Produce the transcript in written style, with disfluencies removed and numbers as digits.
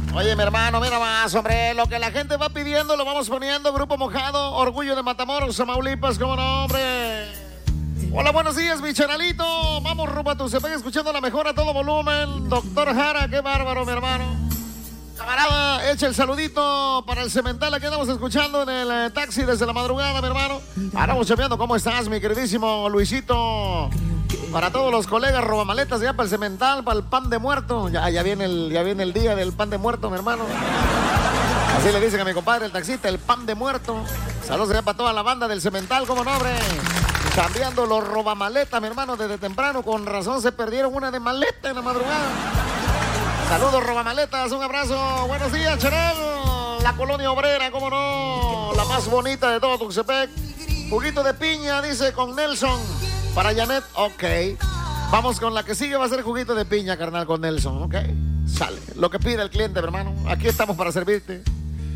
Oye, mi hermano, mira más, hombre, lo que la gente va pidiendo lo vamos poniendo. Grupo Mojado, Orgullo de Matamoros, Tamaulipas, cómo no, hombre. Hola, buenos días, mi chanalito. Vamos rumbo a Tuxtepec, escuchando la mejor a todo volumen. Doctor Jara, qué bárbaro, mi hermano. Camarada, echa el saludito para el cemental. Aquí andamos escuchando en el taxi desde la madrugada, mi hermano. Andamos chameando. ¿Cómo estás, mi queridísimo Luisito? Para todos los colegas robamaletas, ya para el cemental, para el pan de muerto. Ya viene el día del pan de muerto, mi hermano. Así le dicen a mi compadre, el taxista, el pan de muerto. Saludos ya para toda la banda del cemental, ¿cómo no, hombre? Cambiando los robamaletas, mi hermano, desde temprano. Con razón se perdieron una de maleta en la madrugada. Saludos, robamaletas, un abrazo. Buenos días, Cherel. La colonia obrera, cómo no. La más bonita de todo Tuxtepec. Juguito de piña, dice con Nelson. Para Janet, ok. Vamos con la que sigue, va a ser juguito de piña, carnal, con Nelson, ok. Sale. Lo que pide el cliente, mi hermano. Aquí estamos para servirte.